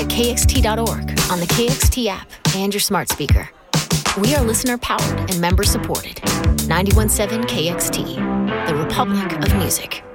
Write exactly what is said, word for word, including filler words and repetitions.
K X T dot org, on the K X T app, and your smart speaker. We are listener-powered and member-supported. ninety-one point seven K X T, the Republic of Music.